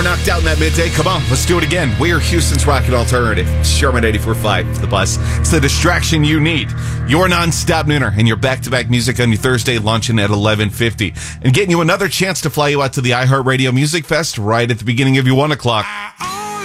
hour knocked out in that midday. Come on, let's do it again. We are Houston's Rocket Alternative. Sherman 84.5, The Buzz. It's the distraction you need. Your non-stop nooner and your back-to-back music on your Thursday luncheon at 11:50. And getting you another chance to fly you out to the iHeartRadio Music Fest right at the beginning of your 1 o'clock.